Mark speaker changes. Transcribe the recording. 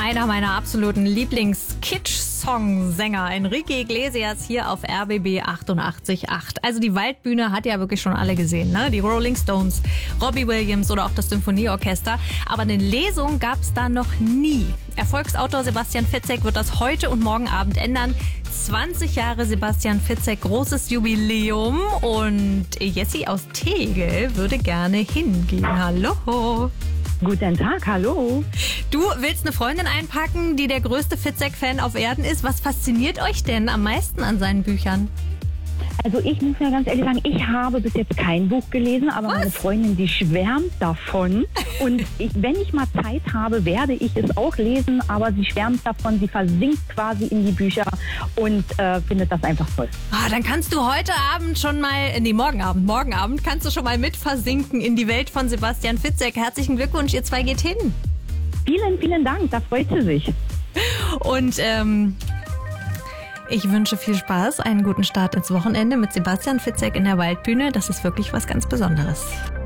Speaker 1: Einer meiner absoluten Lieblings-Kitsch-Song-Sänger, Enrique Iglesias, hier auf RBB 88.8. Also die Waldbühne hat ja wirklich schon alle gesehen, ne? Die Rolling Stones, Robbie Williams oder auch das Symphonieorchester. Aber eine Lesung gab es da noch nie. Erfolgsautor Sebastian Fitzek wird das heute und morgen Abend ändern. 20 Jahre Sebastian Fitzek, großes Jubiläum. Und Jessie aus Tegel würde gerne hingehen. Hallo.
Speaker 2: Guten Tag, hallo.
Speaker 1: Du willst eine Freundin einpacken, die der größte Fitzek-Fan auf Erden ist. Was fasziniert euch denn am meisten an seinen Büchern?
Speaker 2: Also ich muss ja ganz ehrlich sagen, ich habe bis jetzt kein Buch gelesen, aber meine Freundin, die schwärmt davon. Und wenn ich mal Zeit habe, werde ich es auch lesen, aber sie schwärmt davon, sie versinkt quasi in die Bücher und findet das einfach toll.
Speaker 1: Dann kannst du heute Abend schon mal, morgen Abend kannst du schon mal mit versinken in die Welt von Sebastian Fitzek. Herzlichen Glückwunsch, ihr zwei geht hin.
Speaker 2: Vielen, vielen Dank, da freut sie sich.
Speaker 1: Und ich wünsche viel Spaß, einen guten Start ins Wochenende mit Sebastian Fitzek in der Waldbühne. Das ist wirklich was ganz Besonderes.